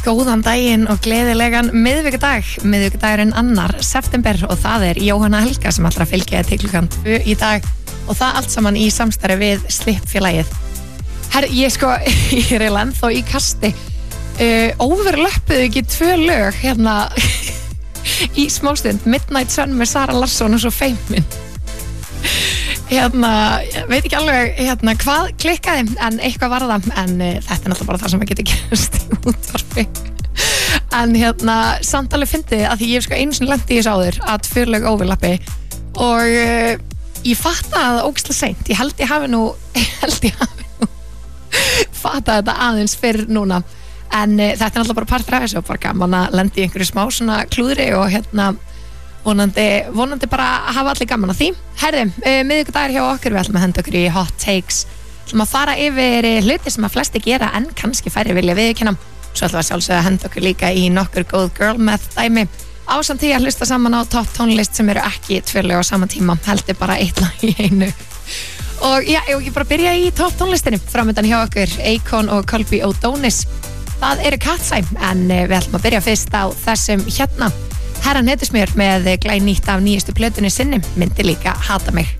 Góðan daginn og gleðilegan miðvikudagurinn 2. september og það er Jóhanna Helga sem ætlar að fylgja til klukkan 2 í dag og það allt saman í samstarfi við Slippfélagið. Ég er eiginlega ennþá í kasti. Overlöppuðu ekki 2 lög hérna í smástund, Midnight Sun með Sara Larsson og svo Feimin. Veit ekki alveg hvað klikkaði en eitthvað var það en þetta er náttúrulega bara það sem að geta gerst í útvarpi en samt alveg fyndið að því ég hef einu sinni lent í þessu áður að 2 lög overlappi og ég fatta það ógeðslega seint ég held ég hafi nú fatta þetta aðeins fyrr núna en þetta er náttúrulega bara partur af þessu og bara gaman að lenda í einhverju smá svona klúðri og vonandi bara að hafa allir gaman að því. Miðvikudagur hjá okkur, við ætlum að henda okkur í hot takes. Við ætlum að fara yfir hluti sem að flesti gera en kannski færri vilja viðurkenna. Svo ætlum við að sjálfsögða að henda okkur líka í nokkur góð girl math dæmi. Ásamt því að hlusta saman á topp tónlist sem eru ekki 2 lög á sama tíma, heldur bara 1 lag í einu. Og já, ég bara byrja í topp tónlistinni. Framöndan hjá okkur, Akon og Colby O'Donis. Það eru Katsæ, en við ætlum að byrja fyrst á þessum hérna. Herran Heitismjör með glænýtt af nýjustu plötunni sinni myndi líka hata mig.